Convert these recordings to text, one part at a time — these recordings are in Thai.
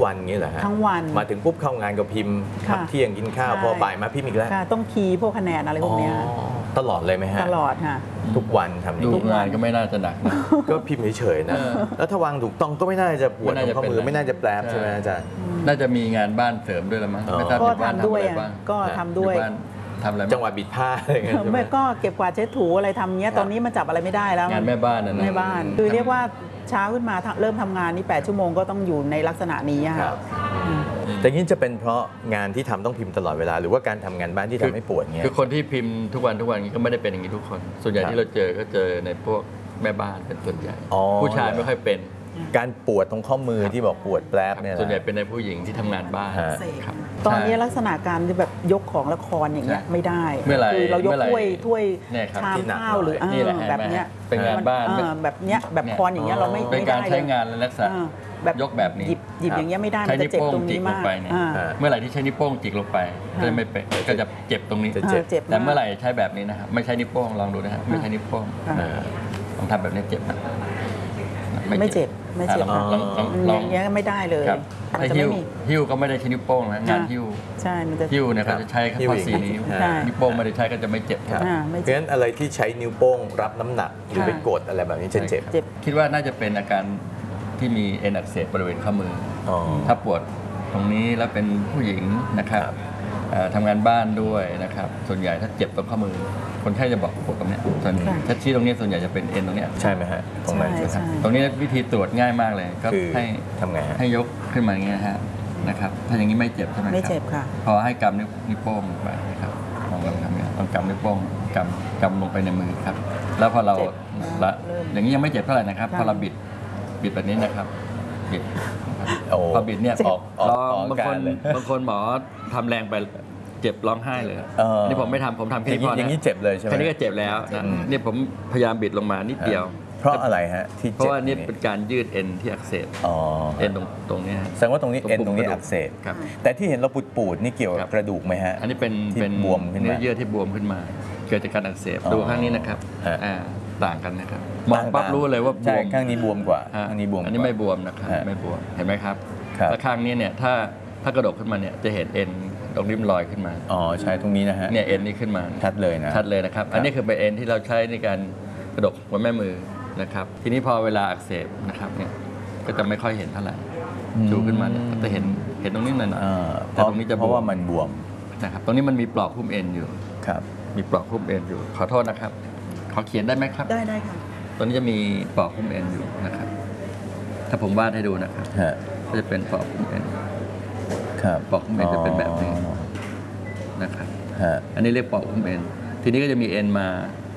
วันงี้เหรอฮะทั้งวันมาถึงปุ๊บเข้างานก็พิมพ์พักเที่ยงกินข้าวพอบ่ายมาพิมพ์อีกแล้วต้องคีย์พวกคะแนนอะไรพวกนี้ตลอดเลยไหมฮะตลอดค่ะทุกวันทำดูงานก็ไม่น่าจะหนักนะก็พิมพ์เฉยๆนะแล้วถ้าวางถูกต้องก็ไม่น่าจะปวดข้อมือไม่น่าจะแปรใช่ไหมอาจารย์น่าจะมีงานบ้านเสริมด้วยละมั้งก็ทำด้วยก็ทำด้วยทำอะไรจังหวะบิดผ้าอะไรเงี้ยไม่ก็เก็บกวาดเช็ดถูอะไรทำเงี้ยตอนนี้มันจับอะไรไม่ได้แล้วงานแม่บ้านนะแม่บ้านคือเรียกว่าเช้าขึ้นมาเริ่มทำงานนี่8 ชั่วโมงก็ต้องอยู่ในลักษณะนี้ค่ะแต่นี้จะเป็นเพราะงานที่ทำต้องพิมพ์ตลอดเวลาหรือว่าการทำงานบ้านที่ทำให้ปวดเงี้ยคือคนที่พิมพ์ทุกวันก็ไม่ได้เป็นอย่างนี้ทุกคนส่วนใหญ่ที่เราเจอก็เจอในพวกแม่บ้านเป็นส่วนใหญ่ผู้ชายไม่ค่อยเป็นการปวดตรงข้อมือที่บอกปวดแปรเนี่ยส่วนใหญ่เป็นในผู้หญิงที่ทำงานบ้านตอนนี้ลักษณะการแบบยกของละครอย่างเงี้ยไม่ได้คือเรายกถ้วยชามข้าวหรือแบบเนี้ยเป็นงานบ้านแบบเนี้ยแบบคอนอย่างเงี้ยเราไม่ได้เป็นการใช้งานและลักษณะแบบยกแบบนี้หยิบอย่างเงี้ยไม่ได้มันจะเจ็บตรงนี้มากเมื่อไหร่ที่ใช้นิ้วโป้งจิกลงไปก็ไม่เป็นก็จะเจ็บตรงนี้แต่เมื่อไหร่ใช้แบบนี้นะครับไม่ใช้นิ้วโป้งลองดูนะครับไม่ใช้นิ้วโป้งลองทำแบบนี้เจ็บไหมไม่เจ็บอย่างเงี้ยไม่ได้เลยถ้าหิ้วก็ไม่ได้ใช้นิ้วโป้งนะงานหิ้วใช่มันจะหิ้วเนี่ยเขาจะใช้ข้อ4นิ้วนิ้วโป้งไม่ได้ใช้ก็จะไม่เจ็บเพราะฉะนั้นอะไรที่ใช้นิ้วโป้งรับน้ำหนักหรือไปกดอะไรแบบนี้จะเจ็บคิดว่าน่าจะเป็นอาการที่มีเอ็นอักเสบบริเวณข้อมือถ้าปวดตรงนี้แล้วเป็นผู้หญิงนะครับทำงานบ้านด้วยนะครับส่วนใหญ่ถ้าเจ็บตรงข้อมือคนไข้จะบอกปวดตรงนี้ส่วนถ้าชี้ตรงนี้ส่วนใหญ่จะเป็นเอ็นตรงนี้ใช่ไหมฮะตรงนั้นตรงนี้วิธีตรวจง่ายมากเลยก็ให้ทำไงให้ยกขึ้นมาอย่างเงี้ยฮะนะครับถ้าอย่างนี้ไม่เจ็บใช่ไหมครับไม่เจ็บค่ะพอให้กำนิ้วโป้งไปนะครับลองทำเงี้ยลองกำนิ้วโป้งกำลงไปในมือครับแล้วพอเราอย่างนี้ยังไม่เจ็บเท่าไหร่นะครับพอเราบิดแบบนี้นะครับบิดพอบิดเนี่ยบางคนหมอทำแรงไปเจ็บร้องไห้เลยนี่ผมไม่ทำผมทำแค่นี้พออย่างนี้เจ็บเลยใช่ไหมแค่นี้ก็เจ็บแล้วนะนี่ผมพยายามบิดลงมานิดเดียวเพราะอะไรฮะที่เพราะว่านี่เป็นการยืดเอ็นที่อักเสบเอ็นตรงนี้แสดงว่าตรงนี้เอ็นตรงนี้อักเสบแต่ที่เห็นเราปูดนี่เกี่ยวกับกระดูกไหมฮะอันนี้เป็นบวมขึ้นมาเนื้อเยื่อที่บวมขึ้นมาเกิดจากการอักเสบดูข้างนี้นะครับต่างกันนะครับมองปั๊บรู้เลยว่าบวมข้างนี้บวมกว่าข้างนี้บวมอันนี้ไม่บวมนะครับไม่บวมเห็นไหมครับแล้วข้างนี้เนี่ยถ้ากระดกขึ้นมาเนี่ยจะเห็นเอ็นตรงริมรอยขึ้นมาใช่ตรงนี้นะฮะเนี่ยเอ็นนี่ขึ้นมาชัดเลยนะชัดเลยนะครับอันนี้คือเป็นเอ็นที่เราใช้ในการกระดกหัวแม่มือนะครับทีนี้พอเวลาอักเสบนะครับเนี่ยก็จะไม่ค่อยเห็นเท่าไหร่ชูขึ้นมาเนี่ยจะเห็นตรงนี้หน่อยแต่ตรงนี้จะเพราะว่ามันบวมนะครับตรงนี้มันมีปลอกหุ้มเอ็นอยู่ครับมีปลอกหุ้มเอ็นอยู่ขอโทษนะครับขอเขียนได้ไหมครับได้ค่ะตรงนี้จะมีปลอกหุ้มเอ็นอยู่นะครับถ้าผมวาดให้ดูนะครับก็จะเป็นปลอกหุ้มเอ็นปลอกหุ้มเอ็นจะเป็นแบบนี้นะครับอันนี้เรียกปลอกหุ้มเอ็นทีนี้ก็จะมีเอ็นมา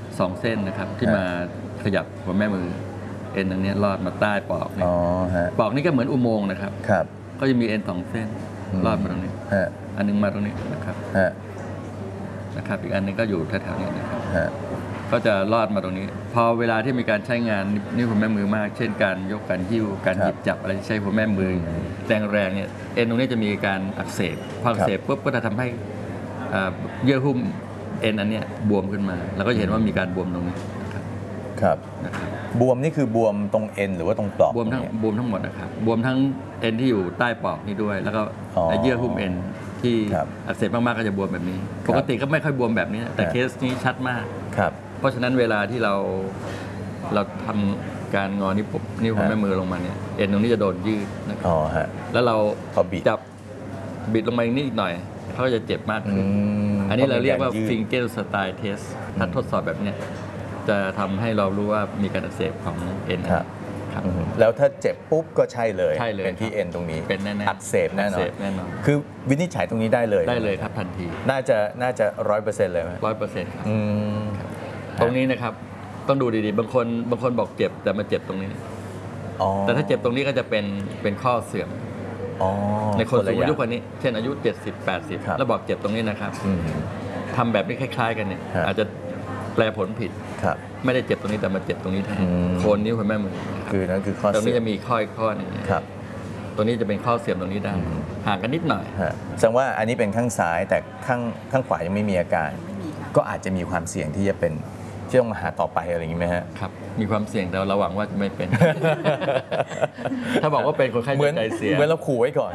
2 เส้นนะครับที่มาขยับหัวแม่มือเอ็นตรงนี้ลอดมาใต้ปลอกนี่ปลอกนี้ก็เหมือนอุโมงค์นะครับก็จะมีเอ็น2 เส้นลอดมาตรงนี้อันนึงมาตรงนี้นะครับอีกอันนึงก็อยู่แถวๆนี้นะครับก็จะลอดมาตรงนี้พอเวลาที่มีการใช้งานนิ้วหัวแม่มือมากเช่นการยกการหิ้วการหยิบจับอะไรที่ใช้หัวแม่มือแรงๆเนี่ยเอ็นตรงนี้จะมีการอักเสบพออักเสบปุ๊บก็จะทำให้เยื่อหุ้มเอ็นอันนี้บวมขึ้นมาแล้วก็จะเห็นว่ามีการบวมตรงนี้ครับบวมนี่คือบวมตรงเอ็นหรือว่าตรงปลอกบวมทั้งหมดนะครับบวมทั้งเอ็นที่อยู่ใต้ปลอกนี้ด้วยแล้วก็เยื่อหุ้มเอ็นที่อักเสบมากๆก็จะบวมแบบนี้ปกติก็ไม่ค่อยบวมแบบนี้แต่เคสนี้ชัดมากเพราะฉะนั้นเวลาที่เราทำการงอนิ้วของแม่มือลงมาเนี่ยเอ็นตรงนี้จะโดนยืดนะครับแล้วเราจับบิดลงมาอีกนิดหน่อยเขาจะเจ็บมากขึ้นอันนี้เราเรียกว่า finger style test ถ้าทดสอบแบบนี้จะทำให้เรารู้ว่ามีการอักเสบของเอ็นแล้วถ้าเจ็บปุ๊บก็ใช่เลยเป็นที่เอ็นตรงนี้เป็นแน่ๆอักเสบแน่นอนคือวินิจฉัยตรงนี้ได้เลยครับทันทีน่าจะ100%เลยไหม 100%ครับตรงนี้นะครับต้องดูดีๆบางคนบอกเจ็บแต่มาเจ็บตรงนี้แต่ถ้าเจ็บตรงนี้ก็จะเป็นข้อเสื่อมในคนสูงอายุคนนี้เช่นอายุ70-80แล้วบอกเจ็บตรงนี้นะครับทำแบบนี้คล้ายๆกันเนี่ยอาจจะแปลผลผิดไม่ได้เจ็บตรงนี้แต่มาเจ็บตรงนี้แทนโคนนิ้วหัวแม่มือคือนั่นคือข้อตรงนี้จะมีข้อนึงตรงนี้จะเป็นข้อเสื่อมตรงนี้ได้ห่างกันนิดหน่อยแสดงว่าอันนี้เป็นข้างซ้ายแต่ข้างขวายังไม่มีอาการก็อาจจะมีความเสี่ยงที่จะเป็นที่ต้องมาหาต่อไปอะไรอย่างนี้ไหมฮะครับมีความเสี่ยงแต่เราหวังว่าจะไม่เป็นถ้าบอกว่าเป็นคนไข้ใจเสียเหมือนเราขู่ไว้ก่อน